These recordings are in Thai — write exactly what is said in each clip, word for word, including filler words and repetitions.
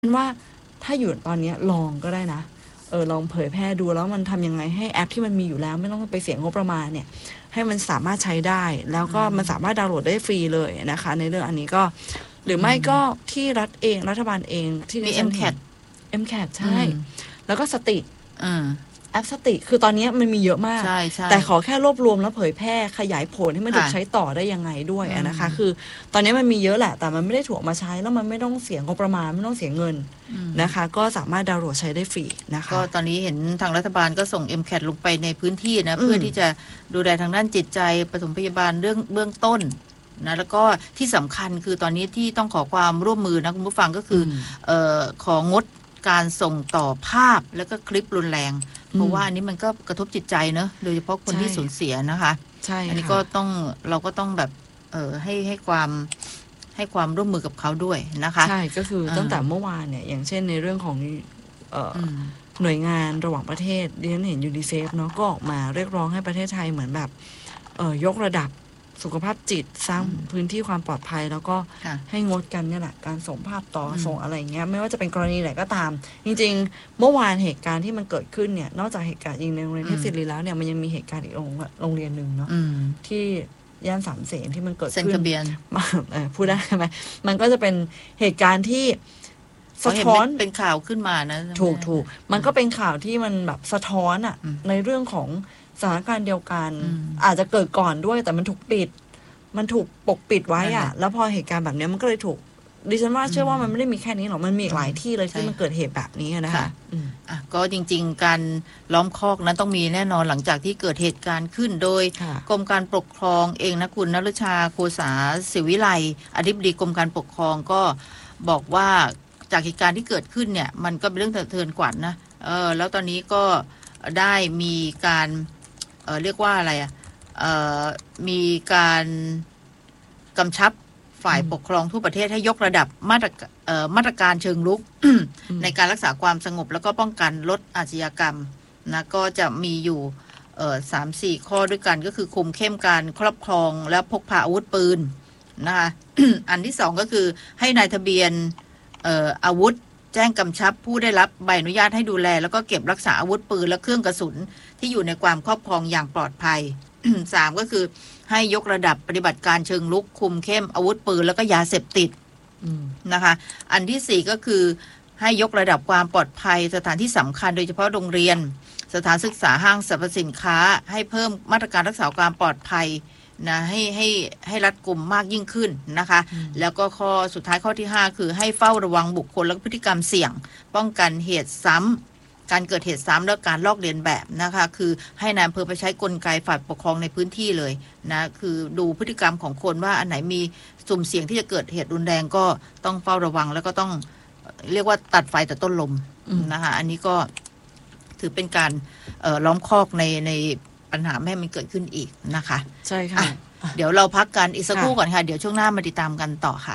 ว่าถ้าอยู่ตอนนี้ลองก็ได้นะเออลองเผยแพร่ดูแล้วมันทำยังไงให้แอปที่มันมีอยู่แล้วไม่ต้องไปเสียงบประมาณเนี่ยให้มันสามารถใช้ได้แล้วก็มันสามารถดาวน์โหลดได้ฟรีเลยนะคะในเรื่องอันนี้ก็หรือไม่ก็ที่รัฐเองรัฐบาลเองที่มี เอ็ม แคทเอ็ม แคท ใช่แล้วก็สติแอปสติคือตอนนี้มันมีเยอะมากแต่ขอแค่รวบรวมแล้วเผยแพร่ขยายผลให้มันถูกใช้ต่อได้ยังไงด้วยนะคะคือตอนนี้มันมีเยอะแหละแต่มันไม่ได้ถูกมาใช้แล้วมันไม่ต้องเสียงบประมาณไม่ต้องเสียเงินนะคะก็สามารถดาวน์โหลดใช้ได้ฟรีนะคะก็ตอนนี้เห็นทางรัฐบาลก็ส่ง เอ็ม แคท ลงไปในพื้นที่นะเพื่อที่จะดูแลทางด้านจิตใจปฐมพยาบาลเรื่องเบื้องต้นนะแล้วก็ที่สำคัญคือตอนนี้ที่ต้องขอความร่วมมือนะคุณผู้ฟังก็คือเอ่อของดการส่งต่อภาพแล้วก็คลิปรุนแรงเพราะว่าอันนี้มันก็กระทบจิตใจเนอะโดยเฉพาะคนที่สูญเสียนะคะใช่อันนี้ก็ต้องเราก็ต้องแบบเออให้ให้ความให้ความร่วมมือกับเขาด้วยนะคะใช่ก็คือตั้งแต่เมื่อวานเนี่ยอย่างเช่นในเรื่องของเอ่อหน่วยงานระหว่างประเทศดิฉันเห็นยูนิเซฟเนาะก็ออกมาเรียกร้องให้ประเทศไทยเหมือนแบบเอ่อยกระดับสุขภาพจิตสร้างพื้นที่ความปลอดภัยแล้วก็ให้งดกันเนี่ยแหละการส่งภาพต่อส่งอะไรเงี้ยไม่ว่าจะเป็นกรณีไหนก็ตามจริงๆเมื่อวานเหตุการณ์ที่มันเกิดขึ้นเนี่ยนอกจากเหตุการณ์ยิงในโรงเรียนเทพศิริแล้วเนี่ยมันยังมีเหตุการณ์อีกโรงเรียนหนึ่งเนาะที่ย่านสามเสนที่มันเกิดขึ้นพูดได้ไหมมันก็จะเป็นเหตุการณ์ที่สะท้อนเป็นข่าวขึ้นมานะถูกถูกมันก็เป็นข่าวที่มันแบบสะท้อนอ่ะในเรื่องของสถานการณ์เดียวกันอาจจะเกิดก่อนด้วยแต่มันถูกปิดมันถูกปกปิดไว้อ่ะแล้วพอเหตุการณ์แบบนี้มันก็เลยถูกดิฉันว่าเชื่อว่ามันไม่ได้มีแค่นี้หรอกมันมีหลายที่เลยที่มันเกิดเหตุแบบนี้นะคะอ่ะก็จริงๆการล้อมคอกนั้นต้องมีแน่นอนหลังจากที่เกิดเหตุการณ์ขึ้นโดยกรมการปกครองเองนะคุณณฤชาโคสาศิวิไลอธิบดีกรมการปกครองก็บอกว่าจากเหตุการณ์ที่เกิดขึ้นเนี่ยมันก็เป็นเรื่องสะเทือนขวัญ นะเออแล้วตอนนี้ก็ได้มีการเอ่อเรียกว่าอะไรอ่ะเอ่อมีการกำชับฝ่ายปกครองทั่วประเทศให้ยกระดับมาตรเอ่อมาตรการเชิงรุก ในการรักษาความสงบแล้วก็ป้องกันลดอาชญากรรมนะก็จะมีอยู่เอ่อสามสี่ข้อด้วยกันก็คือคุมเข้มการครอบครองและพกพาอาวุธปืนนะคะ อันที่สองก็คือให้นายทะเบียนเอ่ออาวุธแจ้งกำชับผู้ได้รับใบอนุญาตให้ดูแลแล้วก็เก็บรักษาอาวุธปืนและเครื่องกระสุนที่อยู่ในความครอบครองอย่างปลอดภัย สามก็คือให้ยกระดับปฏิบัติการเชิงรุกคุมเข้มอาวุธปืนแล้วก็ยาเสพติดนะคะอันที่สี่ก็คือให้ยกระดับความปลอดภัยสถานที่สำคัญโดยเฉพาะโรงเรียนสถานศึกษาห้างสรรพสินค้าให้เพิ่มมาตรการรักษาความปลอดภัยนะให้ให้ให้รัดกุมมากยิ่งขึ้นนะคะแล้วก็ข้อสุดท้ายข้อที่ห้าคือให้เฝ้าระวังบุคคลและพฤติกรรมเสี่ยงป้องกันเหตุซ้ำการเกิดเหตุซ้ำและการลอกเลียนแบบนะคะคือให้นายอำเภอไปใช้กลไกฝ่ายปกครองในพื้นที่เลยนะคือดูพฤติกรรมของคนว่าอันไหนมีสุ่มเสี่ยงที่จะเกิดเหตุรุนแรงก็ต้องเฝ้าระวังแล้วก็ต้องเรียกว่าตัดไฟแต่ต้นลมนะคะอันนี้ก็ถือเป็นการเอ่อล้อมคอกในในปัญหาไม่ให้มันเกิดขึ้นอีกนะคะใช่ค่ะเดี๋ยวเราพักกันอีกสักครู่ก่อนค่ะเดี๋ยวช่วงหน้ามาติดตามกันต่อค่ะ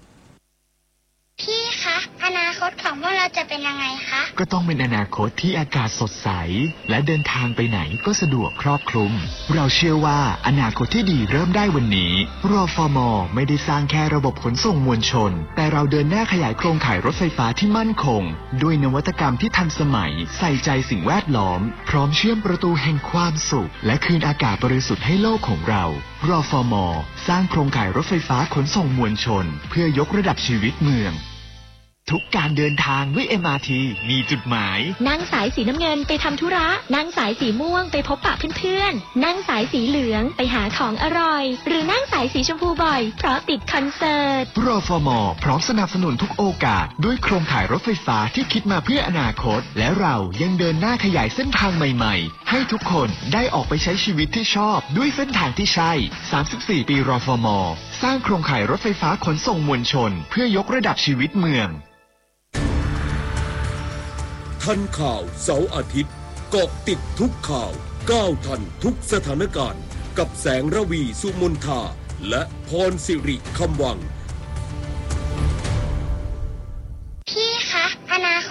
พี่คะอนาคตของพวกเราจะเป็นยังไงคะก็ต้องเป็นอนาคตที่อากาศสดใสและเดินทางไปไหนก็สะดวกครอบคลุมเราเชื่อว่าอนาคตที่ดีเริ่มได้วันนี้รฟม.ไม่ได้สร้างแค่ระบบขนส่งมวลชนแต่เราเดินหน้าขยายโครงข่ายรถไฟฟ้าที่มั่นคงด้วยนวัตกรรมที่ทันสมัยใส่ใจสิ่งแวดล้อมพร้อมเชื่อมประตูแห่งความสุขและคืนอากาศบริสุทธิ์ให้โลกของเรารฟม.สร้างโครงข่ายรถไฟฟ้าขนส่งมวลชนเพื่อยกระดับชีวิตเมืองทุกการเดินทางด้วย เอ็ม อาร์ ที มีจุดหมายนั่งสายสีน้ำเงินไปทำธุระนั่งสายสีม่วงไปพบปะเพื่อนๆนั่งสายสีเหลืองไปหาของอร่อยหรือนั่งสายสีชมพูบ่อยเพราะติดคอนเสิร์ตรฟม.พร้อมสนับสนุนทุกโอกาสด้วยโครงข่ายรถไฟฟ้าที่คิดมาเพื่ออนาคตและเรายังเดินหน้าขยายเส้นทางใหม่ๆให้ทุกคนได้ออกไปใช้ชีวิตที่ชอบด้วยเส้นทางที่ใช่สามสิบสี่ปีรฟม.สร้างโครงข่ายรถไฟฟ้าขนส่งมวลชนเพื่อยกระดับชีวิตเมืองทันข่าวเสาร์อาทิตย์เกาะติดทุกข่าวก้าวทันทุกสถานการณ์กับแสงระวีสุมนทาและพรสิริคำวังพี่คะอนาคต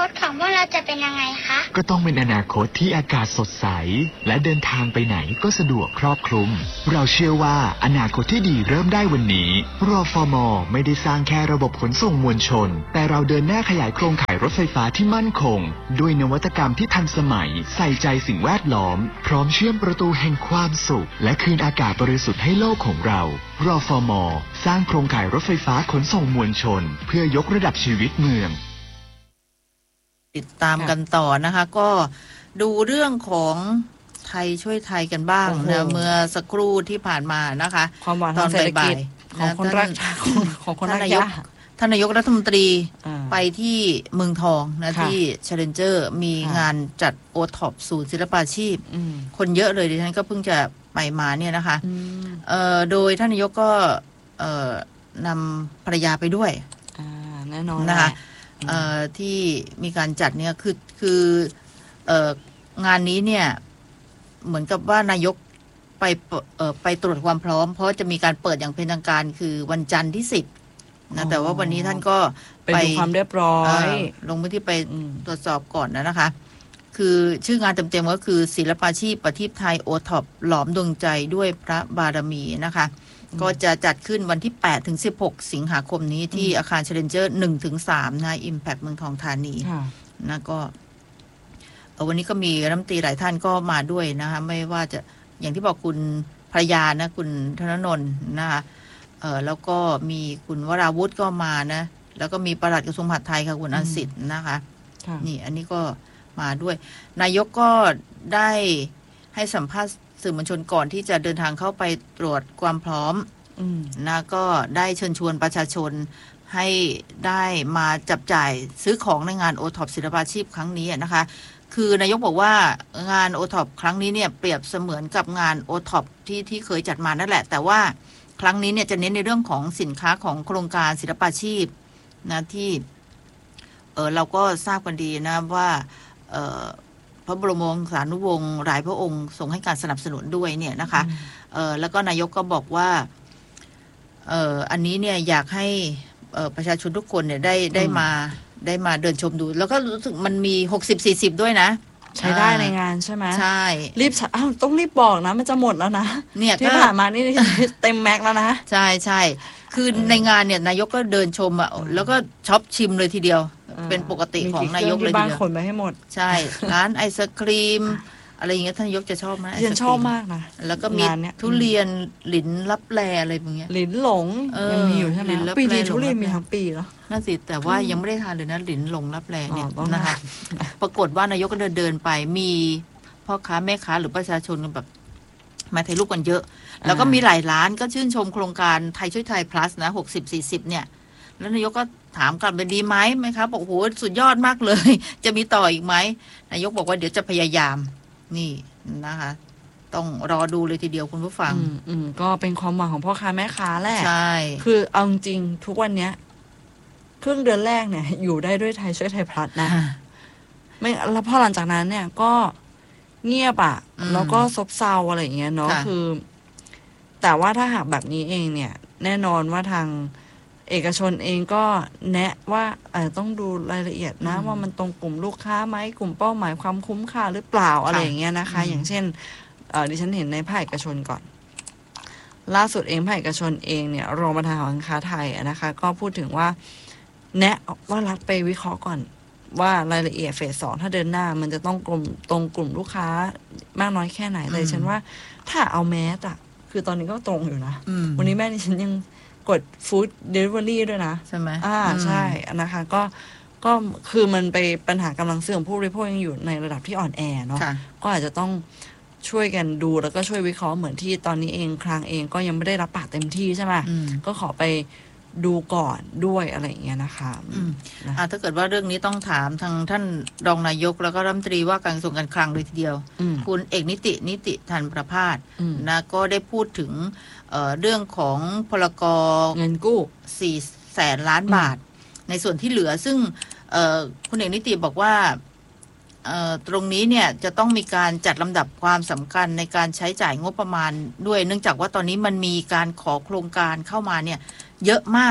ตของพวกเราจะเป็นยังไงคะก็ต้องเป็นอนาคตที่อากาศสดใสและเดินทางไปไหนก็สะดวกครอบคลุมเราเชื่อว่าอนาคตที่ดีเริ่มได้วันนี้รฟม.ไม่ได้สร้างแค่ระบบขนส่งมวลชนแต่เราเดินหน้าขยายโครงข่ายรถไฟฟ้าที่มั่นคงด้วยนวัตกรรมที่ทันสมัยใส่ใจสิ่งแวดล้อมพร้อมเชื่อมประตูแห่งความสุขและคืนอากาศบริสุทธิ์ให้โลกของเรารฟม.สร้างโครงข่ายรถไฟฟ้าขนส่งมวลชนเพื่อยกระดับชีวิตเมืองติดตามกันต่อนะคะก็ดูเรื่องของไทยช่วยไทยกันบ้างนะเมื่อสักครู่ที่ผ่านมานะคะความหวังทางเศรษฐกิจของคนรักของคนรักยาท่านนายกรัฐมนตรีไปที่เมืองทองนะที่ Challenger มีงานจัดโอท็อปศูนย์ศิลปาชีพคนเยอะเลยดิฉันก็เพิ่งจะไปมาเนี่ยนะคะโดยท่านนายกก็นำภรรยาไปด้วยแน่นอนนะคะที่มีการจัดเนี่ยคือคือเอ่องานนี้เนี่ยเหมือนกับว่านายกไปเอ่อไปตรวจความพร้อมเพราะจะมีการเปิดอย่างเป็นทางการคือวันจันทร์ที่สิบนะแต่ว่าวันนี้ท่านก็ไปดูความเรียบร้อยลงพื้นที่ไปตรวจสอบก่อนนะนะคะคือชื่องานเต็มๆก็คือศิลปาชีพประทีปไทยโอท็อปหลอมดวงใจด้วยพระบารมีนะคะก็จะจัดขึ้นวันที่แปดถึงสิบหกสิงหาคมนี้ที่อาคาร Challenger หนึ่งถึงสามนะ Impact เมืองทองธานีนะก็วันนี้ก็มีรัฐมนตรีหลายท่านก็มาด้วยนะคะไม่ว่าจะอย่างที่บอกคุณภรรยานะคุณธนนนท์นะคะเออแล้วก็มีคุณวราวุธก็มานะแล้วก็มีปลัดกระทรวงมหาดไทยค่ะคุณอันสิทธิ์นะคะนี่อันนี้ก็มาด้วยนายกก็ได้ให้สัมภาษณ์สื่อมวลชนก่อนที่จะเดินทางเข้าไปตรวจความพร้อมนะก็ได้เชิญชวนประชาชนให้ได้มาจับจ่ายซื้อของในงานโอท็อปศิลปาชีพครั้งนี้นะคะคือนายกบอกว่างานโอท็อปครั้งนี้เนี่ยเปรียบเสมือนกับงานโอท็อปที่ที่เคยจัดมานั่นแหละแต่ว่าครั้งนี้เนี่ยจะเน้นในเรื่องของสินค้าของโครงการศิลปาชีพนะที่เออเราก็ทราบกันดีนะว่าเออพระบรมวงศานุวงศ์หลายพระองค์ทรงให้การสนับสนุนด้วยเนี่ยนะคะเออแล้วก็นายกก็บอกว่าเอออันนี้เนี่ยอยากให้เออประชาชนทุกคนเนี่ยได้ได้มาได้มาเดินชมดูแล้วก็รู้สึกมันมีหกสิบ สี่สิบด้วยนะใช้ได้ในงานใช่ไหมใช่รีบอ้าวต้องรีบบอกนะมันจะหมดแล้วนะเนี่ยที่ผ่านมานี่เต็มแม็กแล้วนะใช่ใช่คือในงานเนี่ยนายกก็เดินชมอ่ะแล้วก็ช็อปชิมเลยทีเดียวเป็นปกติของนายกเลยทีเดียวบ้านขนไปให้หมดใช่ร้านไอศครีมอะไรอย่างเงี้ยท่านนายกจะชอบไหมฉันชอบมากนะแล้วก็มีทุเรียนหลินลับแลอะไรอย่างเงี้ยหลินหลงยังมีอยู่ใช่ไหมปีนี้ทุเรียนมีทั้งปีเหรอนั่นสิแต่ว่ายังไม่ได้ทานเลยนะหลินหลงลับแลเนี่ยนะคะปรากฏว่านายกก็เดินเดินไปมีพ่อค้าแม่ค้าหรือประชาชนกันแบบมาถ่ายรูปกันเยอะแล้วก็มีหลายร้านก็ชื่นชมโครงการไทยช่วยไทย plus นะหกสิบ สี่สิบเนี่ยแล้วนายกก็ถามกลับไปดีไหมไหมครับบอกโอ้โหสุดยอดมากเลยจะมีต่ออีกไหมนายกบอกว่าเดี๋ยวจะพยายามนี่นะคะต้องรอดูเลยทีเดียวคุณผู้ฟังอืมอืมก็เป็นความหวังของพ่อค้าแม่ค้าแหละใช่คือเอาจริงทุกวันเนี้ยครึ่งเดือนแรกเนี่ยอยู่ได้ด้วยไทยช่วยไทยพลัสนะไม่แล้วพอหลังจากนั้นเนี่ยก็เงียบอ่ะแล้วก็ซบเซาอะไรอย่างเงี้ยเนาะคือแต่ว่าถ้าหากแบบนี้เองเนี่ยแน่นอนว่าทางเอกชนเองก็แนะว่าเออต้องดูรายละเอียดนะว่ามันตรงกลุ่มลูกค้าไหมกลุ่มเป้าหมายความคุ้มค่าหรือเปล่าอะไรอย่างเงี้ยนะคะอย่างเช่นเออดิฉันเห็นในภาคเอกชนก่อนล่าสุดเองภาคเอกชนเองเนี่ยรองประธานหอการค้าไทยนะคะก็พูดถึงว่าแนะว่ารัฐไปวิเคราะห์ก่อนว่ารายละเอียดเฟสสองถ้าเดินหน้ามันจะต้องกลุ่มตรงกลุ่มลูกค้ามากน้อยแค่ไหนเลยฉันว่าถ้าเอาแมสอะคือตอนนี้ก็ตรงอยู่นะวันนี้แม่ดิฉันยังกดฟู้ดเดลิเวอรี่ด้วยนะใช่ไหมอ่าใช่นะคะก็ก็คือมันไปปัญหากำลังซื้อของผู้บริโภคยังอยู่ในระดับที่อ่อนแอเนาะก็อาจจะต้องช่วยกันดูแล้วก็ช่วยวิเคราะห์เหมือนที่ตอนนี้เองคลังเองก็ยังไม่ได้รับปากเต็มที่ใช่ไหมก็ขอไปดูก่อนด้วยอะไรอย่างเงี้ยนะคะนะถ้าเกิดว่าเรื่องนี้ต้องถามทางท่านรองนายกแล้วก็รัฐมนตรีว่าการกระทรวงการคลังเลยทีเดียวคุณเอกนิตินิติธันประภาสนะก็ได้พูดถึง เอ่อ เรื่องของพลก. เงินกู้สี่แสนล้านบาทในส่วนที่เหลือซึ่งคุณเอกนิติบอกว่าตรงนี้เนี่ยจะต้องมีการจัดลำดับความสำคัญในการใช้จ่ายงบประมาณด้วยเนื่องจากว่าตอนนี้มันมีการขอโครงการเข้ามาเนี่ยเยอะมาก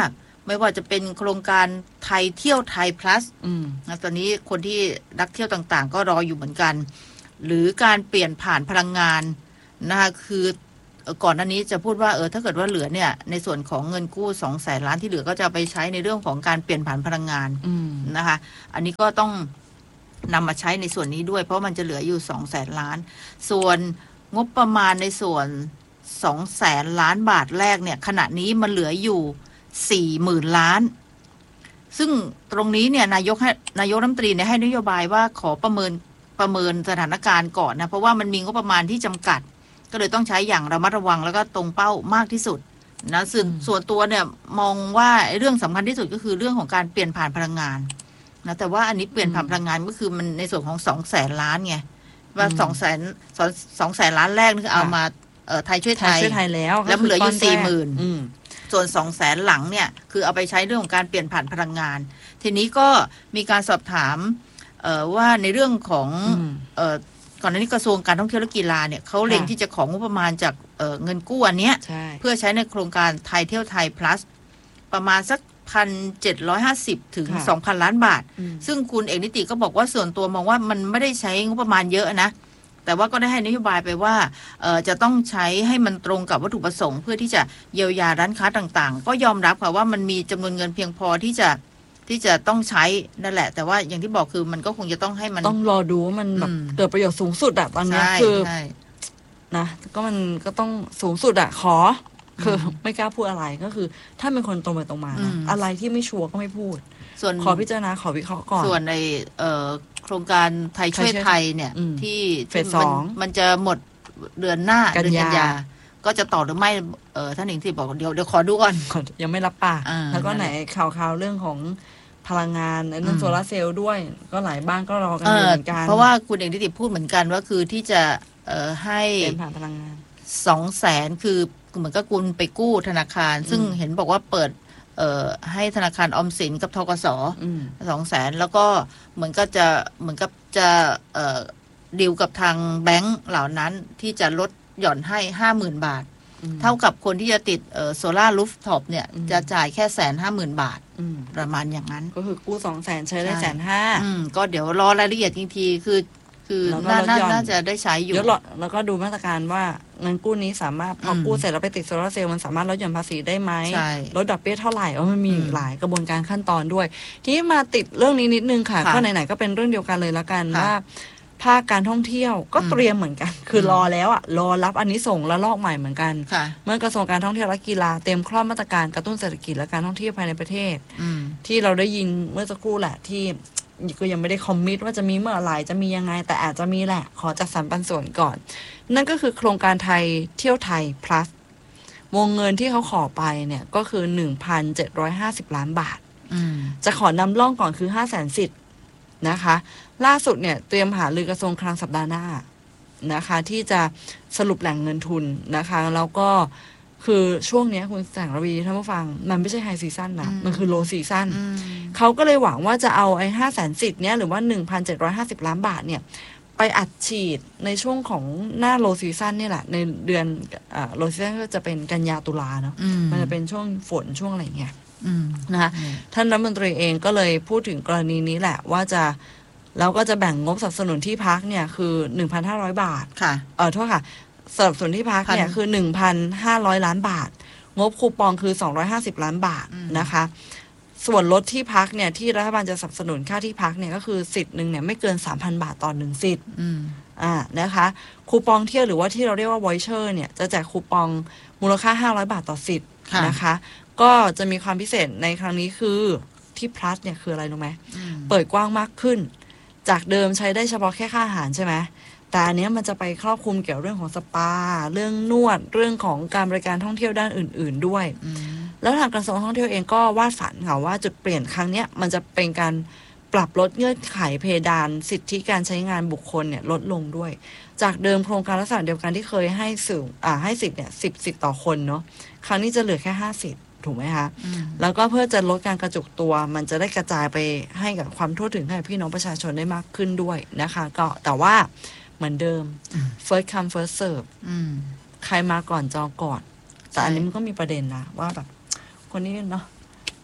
ไม่ว่าจะเป็นโครงการไทยเที่ยวไทย plus นะตอนนี้คนที่นักเที่ยวต่างๆก็รออยู่เหมือนกันหรือการเปลี่ยนผ่านพลังงานนะคะคือก่อนหน้านี้จะพูดว่าเออถ้าเกิดว่าเหลือเนี่ยในส่วนของเงินกู้สองแสนล้านที่เหลือก็จะไปใช้ในเรื่องของการเปลี่ยนผ่านพลังงานนะคะอันนี้ก็ต้องนำมาใช้ในส่วนนี้ด้วยเพราะมันจะเหลืออยู่สองแสนล้านส่วนงบประมาณในส่วนสองแสนล้านบาทแรกเนี่ยขณะนี้มันเหลืออยู่สี่หมื่นล้านซึ่งตรงนี้เนี่ยนายกให้นายกรัฐมนตรีเนี่ยให้นโยบายว่าขอประเมินประเมินสถานการณ์ก่อนนะเพราะว่ามันมีงบประมาณที่จำกัดก็เลยต้องใช้อย่างระมัดระวังแล้วก็ตรงเป้ามากที่สุดนะส่วนส่วนตัวเนี่ยมองว่าเรื่องสำคัญที่สุดก็คือเรื่องของการเปลี่ยนผ่านพลังงานนะแต่ว่าอันนี้เปลี่ยนผ่านพลังงานก็คือมันในส่วนของสองแสนล้านไงว่าสองแสนสองสองแสนล้านแรกนี่คือเอามาเอ่อไทยช่วยไทยช่วยไทยแล้วแล้วเหลืออยู่สี่หมื่นส่วนสองแสนหลังเนี่ยคือเอาไปใช้เรื่องของการเปลี่ยนผ่านพลังงานทีนี้ก็มีการสอบถามว่าในเรื่องของก่อนหน้านี้กระทรวงการท่องเที่ยวและกีฬาเนี่ยเขาเล็งที่จะของงบประมาณจากเเงินกู้อันเนี้ยเพื่อใช้ในโครงการไทยเที่ยวไทย plus ประมาณสักพันเจ็ดร้อยห้าสิบถึงสองพันล้านบาทซึ่งคุณเอกนิติก็บอกว่าส่วนตัวมองว่ามันไม่ได้ใช้งบประมาณเยอะนะแต่ว่าก็ได้ให้นโยบายไปว่าจะต้องใช้ให้มันตรงกับวัตถุประสงค์เพื่อที่จะเยียวยาร้านค้าต่างๆก็ยอมรับค่ะว่ามันมีจำนวนเงินเพียงพอที่จะที่จะต้องใช้นั่นแหละแต่ว่าอย่างที่บอกคือมันก็คงจะต้องให้มันต้องรอดูว่ามันแบบเกิดประโยชน์สูงสุดอะตอนนี้คือนะก็มันก็ต้องสูงสุดอะขอคือไม่กล้าพูดอะไรก็คือถ้าเป็นคนตรงไปตรงมานะอะไรที่ไม่ชัวร์ก็ไม่พูดส่วนขอพิจารณาขอวิเคราะห์ก่อนส่วนในโครงการไทยช่วยไทยเนี่ยที่เฟสสองมันจะหมดเดือนหน้าเดือนกันยาก็จะต่อหรือไม่เออท่านเองที่บอกเดี๋ยวเดี๋ยวขอดูก่อนยังไม่รับปากแล้วก็ไหนข่าวข่าวเรื่องของพลังงานเรื่องโซลาร์เซลล์ด้วยก็หลายบ้านก็รอกันเหมือนกันเพราะว่าคุณเอกนิติพูดเหมือนกันว่าคือที่จะเอ่อให้เป็นผ่านพลังงานสองแสนคือเหมือนกับคุณไปกู้ธนาคารซึ่งเห็นบอกว่าเปิดเอ่อให้ธนาคารออมสินกับธกสสองแสนแล้วก็เหมือนก็จะเหมือนกับจะเอ่อดีลกับทางแบงก์เหล่านั้นที่จะลดหย่อนให้ห้าหมื่นบาทเท่ากับคนที่จะติดโซล่ารูฟท็อปเนี่ยจะจ่ายแค่แสนห้าหมื่นบาทประมาณอย่างนั้นก็คือกู้สองแสนใช้ได้แสนห้าก็เดี๋ยวรอรายละเอียดจริงๆคือคือน่าน่าจะได้ใช้อยู่แล้วก็ดูมาตรการว่าเงินกู้นี้สามารถพอกู้เสร็จแล้วไปติดโซลาร์เซลล์มันสามารถลดหย่อนภาษีได้ไหมลดดอกเบี้ยเท่าไหร่ว่ามันมีหลายกระบวนการขั้นตอนด้วยที่มาติดเรื่องนี้นิดนึงค่ะก็ไหนๆก็เป็นเรื่องเดียวกันเลยละกันว่าภาคการท่องเที่ยวก็เตรียมเหมือนกันคือรอแล้วอ่ะรอรับอันนี้ส่งและลอกใหม่เหมือนกันเมื่อกระทรวงการท่องเที่ยวและกีฬาเตรียมครอบมาตรการกระตุ้นเศรษฐกิจและการท่องเที่ยวภายในประเทศที่เราได้ยินเมื่อสักครู่แหละที่ก็ยังไม่ได้คอมมิตว่าจะมีเมื่อไหร่จะมียังไงแต่อาจจะมีแหละขอจัดสรรปันส่วนก่อนนั่นก็คือโครงการไทยเที่ยวไทย plus วงเงินที่เขาขอไปเนี่ยก็คือ หนึ่งพันเจ็ดร้อยห้าสิบล้านบาทจะขอนำร่องก่อนคือ ห้าแสน สิทธิ์นะคะล่าสุดเนี่ยเตรียมหารือกระทรวงคลังสัปดาห์หน้านะคะที่จะสรุปแหล่งเงินทุนนะคะแล้วก็คือช่วงนี้คุณแสงระวีท่านผู้ฟังมันไม่ใช่ไฮซีซั่นนะมันคือโลซีซั่นเขาก็เลยหวังว่าจะเอาไอ้ห้าแสนสิทธิ์เนี้ยหรือว่า หนึ่งพันเจ็ดร้อยห้าสิบล้านบาทเนี่ยไปอัดฉีดในช่วงของหน้าโลซีซั่นนี่แหละในเดือนอ่าโลซีซั่นก็จะเป็นกันยาตุลาเนาะมันจะเป็นช่วงฝนช่วงอะไรเงี้ยนะคะท่านรัฐมนตรีเองก็เลยพูดถึงกรณีนี้แหละว่าจะแล้วก็จะแบ่งงบสนับสนุนที่พักเนี่ยคือ หนึ่งพันห้าร้อย บาทค่ะเออโทษค่ะสนับสนุนที่พักเนี่ยคือ หนึ่งพันห้าร้อย ล้านบาทงบคูปองคือสองร้อยห้าสิบล้านบาทนะคะส่วนลดที่พักเนี่ยที่รัฐบาลจะสนับสนุนค่าที่พักเนี่ยก็คือสิทธิ์นึงเนี่ยไม่เกิน สามพัน บาทต่อหนึ่งสิทธิ์อ่านะคะคูปองเที่ยวหรือว่าที่เราเรียกว่าวอยเชอร์เนี่ยจะแจกคูปองมูลค่าห้าร้อยบาทต่อสิทธิ์นะคะก็จะมีความพิเศษในครั้งนี้คือที่พลัสเนี่ยคืออะไรรู้ไหมเปิดกว้างมากขึ้นจากเดิมใช้ได้เฉพาะแค่ค่าอาหารใช่ไหมแต่อันนี้มันจะไปครอบคลุมเกี่ยวเรื่องของสปาเรื่องนวดเรื่องของการบริการท่องเที่ยวด้านอื่นๆด้วยแล้วทางกระทรวงท่องเที่ยวเองก็วาดฝันค่ะว่าจุดเปลี่ยนครั้งนี้มันจะเป็นการปรับลดเงื่อนไขเพดานสิทธิการใช้งานบุคคลเนี่ยลดลงด้วยจากเดิมโครงการลักษณะเดียวกันที่เคยให้สื่ออ่าให้สิทธิ์เนี่ยสิบสิทธิ์ต่อคนเนาะครั้งนี้จะเหลือแค่ห้าสิทธิ์ถูกไหมคะแล้วก็เพื่อจะลดการกระจุกตัวมันจะได้กระจายไปให้กับความทั่วถึงให้พี่น้องประชาชนได้มากขึ้นด้วยนะคะก็แต่ว่าเหมือนเดิม first come first serve ใครมาก่อนจองก่อนแต่อันนี้มันก็มีประเด็นนะว่าแบบคนนี้เนาะ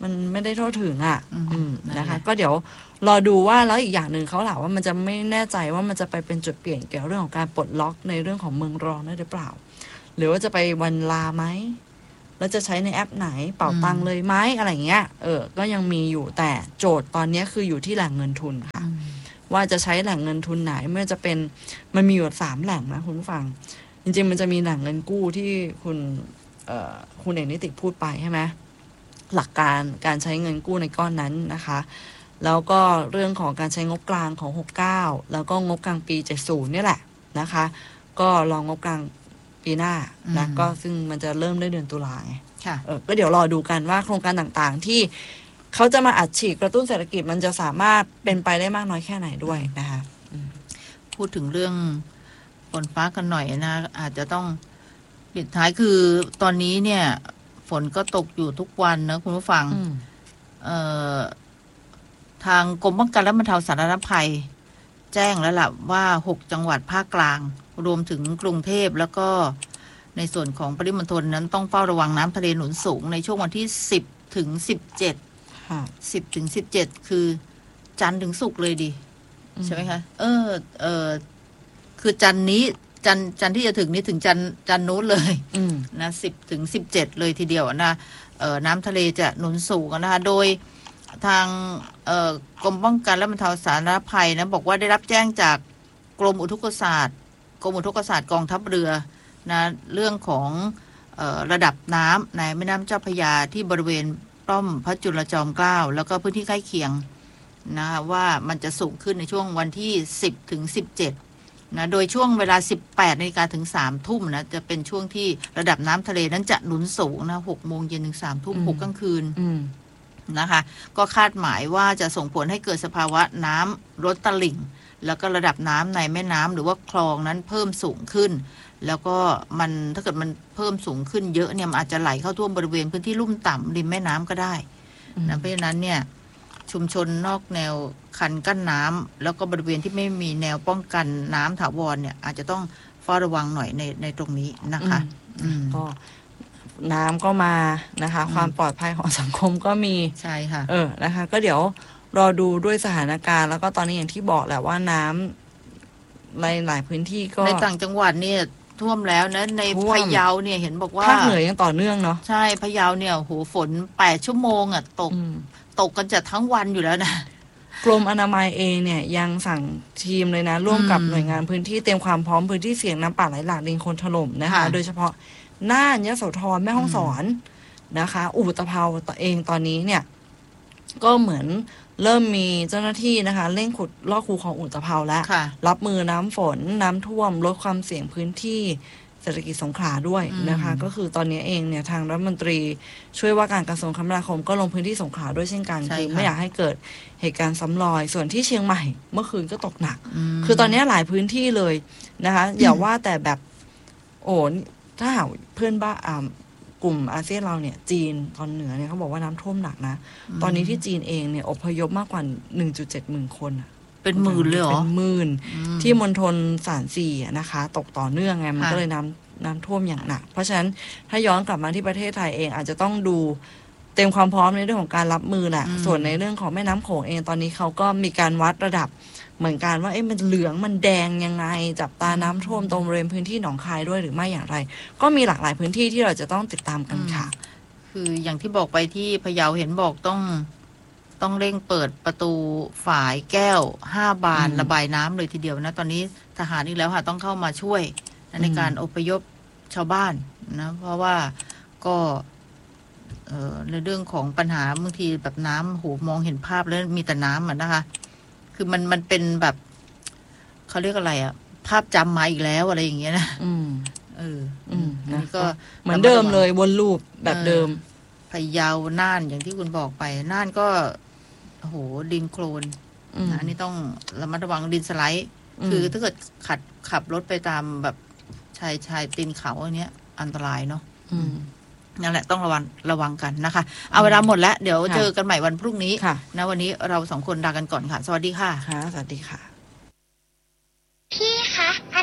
มันไม่ได้ทั่วถึงอ่ะอืมอืมนั่นแหละนะคะ ก็เดี๋ยวรอดูว่าแล้วอีกอย่างหนึ่งเขาถามว่ามันจะไม่แน่ใจว่ามันจะไปเป็นจุดเปลี่ยนเกี่ยวเรื่องของการปลดล็อกในเรื่องของเมืองรองได้หรือเปล่า หรือว่าจะไปวันลาไหมแล้วจะใช้ในแอปไหนเป่าตังเลยไหมอะไรเงี้ยเออก็ยังมีอยู่แต่โจทย์ตอนนี้คืออยู่ที่แหล่งเงินทุนค่ะ ว่าจะใช้แหล่งเงินทุนไหนเมื่อจะเป็นมันมีอยู่สามแหล่งนะคุณผู้ฟังจริงๆมันจะมีแหล่งเงินกู้ที่คุณเอ่อคุณเอกนิติพูดไปใช่ไหมหลักการการใช้เงินกู้ในก้อนนั้นนะคะแล้วก็เรื่องของการใช้งบกลางของหกสิบเก้าแล้วก็งบกลางปีเจ็ดสิบนี่แหละนะคะก็รองงบกลางปีหน้านะก็ซึ่งมันจะเริ่มได้เดือนตุลาไงค่ะเออก็เดี๋ยวรอดูกันว่าโครงการต่างๆที่เขาจะมาอัดฉีดกระตุ้นเศรษฐกิจมันจะสามารถเป็นไปได้มากน้อยแค่ไหนด้วยนะคะพูดถึงเรื่องฝนฟ้ากันหน่อยนะอาจจะต้องปิดท้ายคือตอนนี้เนี่ยฝนก็ตกอยู่ทุกวันนะคุณผู้ฟังเอ่อทางกรมป้องกันและบรรเทาสาธารณภัยแจ้งแล้วล่ะว่าหกจังหวัดภาคกลางรวมถึงกรุงเทพแล้วก็ในส่วนของปริมณฑลนั้นต้องเฝ้าระวังน้ำทะเลหนุนสูงในช่วงวันที่สิบถึงสิบเจ็ดสิบถึงสิบเจ็ดคือจันทร์ถึงศุกร์เลยดิใช่ไหมคะเออเออคือจันทร์นี้จันทร์จันทร์ที่จะถึงนี้ถึงจันทร์จันทร์นู้นเลยนะสิบถึงสิบเจ็ดเลยทีเดียวนะเออน้ำทะเลจะหนุนสูงนะคะโดยทางเอ่อกรมป้องกันและบรรเทาสาธารณภัยนะบอกว่าได้รับแจ้งจากกรมอุทกศาสตร์กรมอุทกศาสตร์กองทัพเรือนะเรื่องของเอ่อระดับน้ำในแม่น้ำเจ้าพระยาที่บริเวณป้อมพระจุลจอมเกล้าแล้วก็พื้นที่ใกล้เคียงนะคะว่ามันจะสูงขึ้นในช่วงวันที่สิบถึงสิบเจ็ดนะโดยช่วงเวลาสิบแปดนาฬิกาถึงสามทุ่มนะจะเป็นช่วงที่ระดับน้ำทะเลนั้นจะหนุนสูงนะหกโมงเย็นถึงสามทุ่มหกกลางคืนนะคะก็คาดหมายว่าจะส่งผลให้เกิดสภาวะน้ำล้นตลิ่งแล้วก็ระดับน้ำในแม่น้ำหรือว่าคลองนั้นเพิ่มสูงขึ้นแล้วก็มันถ้าเกิดมันเพิ่มสูงขึ้นเยอะเนี่ยมันอาจจะไหลเข้าท่วมบริเวณพื้นที่ลุ่มต่ำริมแม่น้ำก็ได้นะเพราะฉะนั้นเนี่ยชุมชนนอกแนวคันกั้นน้ำแล้วก็บริเวณที่ไม่มีแนวป้องกันน้ำถาวรเนี่ยอาจจะต้องเฝ้าระวังหน่อยในในตรงนี้นะคะก็น้ำก็มานะคะความปลอดภัยของสังคมก็มีใช่ค่ะเออนะคะก็เดี๋ยวรอดูด้วยสถานการณ์แล้วก็ตอนนี้อย่างที่บอกแหละว่าน้ำในหลายพื้นที่ก็ในต่างจังหวัดเนี่ยท่วมแล้วนะในพะเยาเนี่ยเห็นบอกว่าภาคเหนือยังต่อเนื่องเนาะใช่พะเยาเนี่ยโหฝนแปดชั่วโมงอ่ะตกตกกันจะทั้งวันอยู่แล้วนะกรมอนามัยเองเนี่ยยังสั่งทีมเลยนะร่วมกับหน่วยงานพื้นที่เตรียมความพร้อมพื้นที่เสี่ยงน้ำป่าไหลหลากดินโคลนถล่มนะคะโดยเฉพาะน่านยโสธรแม่ฮ่องสอนนะคะอุตภเปาตัวเองตอนนี้เนี่ยก็เหมือนเริ่มมีเจ้าหน้าที่นะคะเร่งขุดลอกคูคลองอุตภเปาแล้วรับมือน้ำฝนน้ำท่วมลดความเสี่ยงพื้นที่เศรษฐกิจสงขลาด้วยนะคะก็คือตอนนี้เองเนี่ยทางรัฐมนตรีช่วยว่าการกระทรวงคมนาคมก็ลงพื้นที่สงขลาด้วยเช่นกันคือไม่อยากให้เกิดเหตุการณ์ซ้ำรอยส่วนที่เชียงใหม่เมื่อคืนก็ตกหนักคือตอนนี้หลายพื้นที่เลยนะคะอย่าว่าแต่แบบโอ้ถ้าหากเพื่อนบ้านกลุ่มอาเซียนเราเนี่ยจีนตอนเหนือเนี่ยเขาบอกว่าน้ำท่วมหนักนะตอนนี้ที่จีนเองเนี่ยอพยพมากกว่า หนึ่งจุดเจ็ด หมื่นคนอะเป็นหมื่นเลยเหรอเป็นหมื่นที่มณฑลสานซีนะคะตกต่อเนื่องไงมันก็เลยน้ำน้ำท่วมอย่างหนักเพราะฉะนั้นถ้าย้อนกลับมาที่ประเทศไทยเองอาจจะต้องดูเต็มความพร้อมในเรื่องของการรับมือแหละส่วนในเรื่องของแม่น้ำโขงเองตอนนี้เขาก็มีการวัดระดับเหมือนกันว่าเอ๊ะมันเหลืองมันแดงยังไงจับตาน้ำท่วมตรงบริเวณพื้นที่หนองคายด้วยหรือไม่อย่างไรก็มีหลากหลายพื้นที่ที่เราจะต้องติดตามกันค่ะคืออย่างที่บอกไปที่พะเยาเห็นบอกต้องต้องเร่งเปิดประตูฝายแก้วห้าบานระบายน้ำเลยทีเดียวนะตอนนี้ทหารอีกแล้วค่ะต้องเข้ามาช่วยในการอพยพชาวบ้านนะเพราะว่าก็ในเรื่องของปัญหาบางทีแบบน้ำโหมองเห็นภาพแล้วมีแต่น้ำอ่ะนะคะคือมันมันเป็นแบบเขาเรียกอะไรอ่ะภาพจำมาอีกแล้วอะไรอย่างเงี้ยนะอืมเอออืมนี่ก็เหมือนเดิมเลยวนลูปแบบเดิมพะเยาน่านอย่างที่คุณบอกไปน่านก็โอ้โหดินโคลนอันนี้ต้องระมัดระวังดินสไลด์คือถ้าเกิดขัดขับรถไปตามแบบชายชายตีนเขาอันเนี้ยอันตรายเนาะนั่นแหละต้องระวังระวังกันนะคะเอาเวลาหมดแล้วเดี๋ยวเจอกันใหม่วันพรุ่งนี้นะวันนี้เราสองคนลากันก่อนค่ะสวัสดีค่ะค่ะสวัสดีค่ะพี่คะอนาคต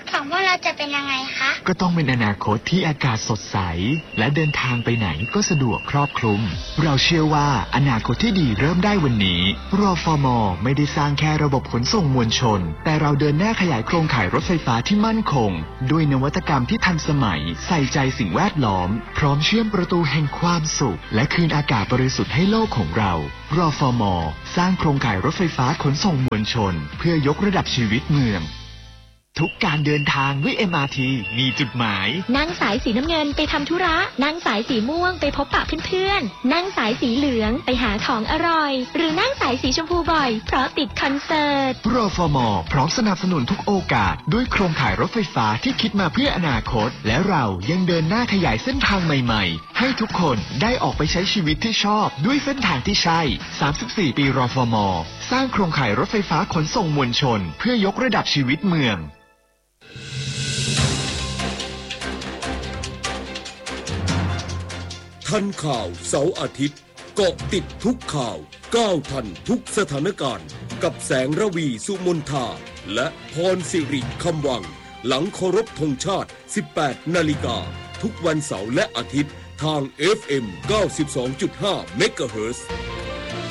ของพวกเราจะเป็นยังไงคะก็ต้องเป็นอนาคตที่อากาศสดใสและเดินทางไปไหนก็สะดวกครอบคลุมเราเชื่อว่าอนาคตที่ดีเริ่มได้วันนี้รฟม.ไม่ได้สร้างแค่ระบบขนส่งมวลชนแต่เราเดินหน้าขยายโครงข่ายรถไฟฟ้าที่มั่นคงด้วยนวัตกรรมที่ทันสมัยใส่ใจสิ่งแวดล้อมพร้อมเชื่อมประตูแห่งความสุขและคืนอากาศบริสุทธิ์ให้โลกของเรารฟม.สร้างโครงข่ายรถไฟฟ้าขนส่งมวลชนเพื่อยกระดับชีวิตเมืองทุกการเดินทางด้วย เอ็ม อาร์ ที มีจุดหมายนั่งสายสีน้ำเงินไปทำธุระนั่งสายสีม่วงไปพบปะเพื่อนๆนั่งสายสีเหลืองไปหาของอร่อยหรือนั่งสายสีชมพูบ่อยเพราะติดคอนเสิร์ตรฟม.พร้อมสนับสนุนทุกโอกาสด้วยโครงข่ายรถไฟฟ้าที่คิดมาเพื่ออนาคตและเรายังเดินหน้าขยายเส้นทางใหม่ๆให้ทุกคนได้ออกไปใช้ชีวิตที่ชอบด้วยเส้นทางที่ใช่สามสิบสี่ปีรฟม.สร้างโครงข่ายรถไฟฟ้าขนส่งมวลชนเพื่อยกระดับชีวิตเมืองทันข่าวเสาร์อาทิตย์เกาะติดทุกข่าวก้าวทันทุกสถานการณ์กับแสงระวีสุมนทาและพรสิริคำวังหลังเคารพธงชาติ สิบแปด นาฬิกาทุกวันเสาร์และอาทิตย์ทาง เอฟ เอ็ม เก้าสิบสองจุดห้า เมกะเฮิรตซ์